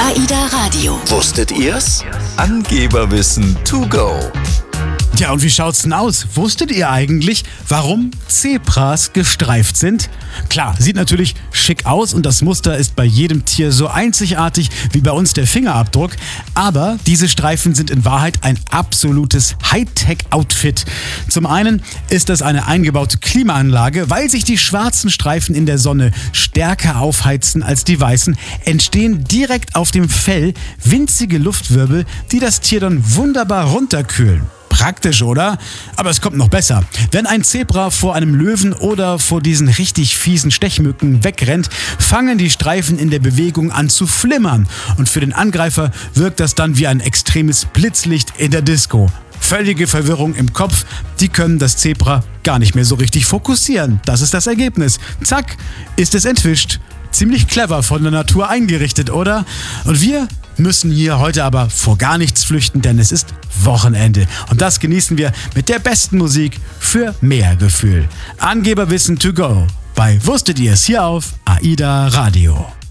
AIDA Radio. Wusstet ihr's? Angeberwissen to go. Tja, und wie schaut's denn aus? Wusstet ihr eigentlich, warum Zebras gestreift sind? Klar, sieht natürlich schick aus und das Muster ist bei jedem Tier so einzigartig wie bei uns der Fingerabdruck. Aber diese Streifen sind in Wahrheit ein absolutes Hightech-Outfit. Zum einen ist das eine eingebaute Klimaanlage. Weil sich die schwarzen Streifen in der Sonne stärker aufheizen als die weißen, entstehen direkt auf dem Fell winzige Luftwirbel, die das Tier dann wunderbar runterkühlen. Praktisch, oder? Aber es kommt noch besser. Wenn ein Zebra vor einem Löwen oder vor diesen richtig fiesen Stechmücken wegrennt, fangen die Streifen in der Bewegung an zu flimmern. Und für den Angreifer wirkt das dann wie ein extremes Blitzlicht in der Disco. Völlige Verwirrung im Kopf, die können das Zebra gar nicht mehr so richtig fokussieren. Das ist das Ergebnis. Zack, ist es entwischt. Ziemlich clever von der Natur eingerichtet, oder? Und wir müssen hier heute aber vor gar nichts flüchten, denn es ist Wochenende. Und das genießen wir mit der besten Musik für mehr Gefühl. Angeberwissen to go bei Wusstet ihr's hier auf AIDA Radio.